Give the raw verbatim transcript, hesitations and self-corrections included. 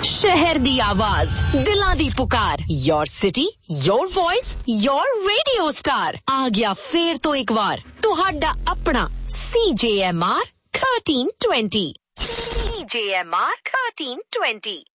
शहर दी आवाज, दिलां दी पुकार, your city, your voice, your radio star. आ गया फेर तो एक बार तुहाडा अपना C J M R thirteen twenty। C J M R thirteen twenty।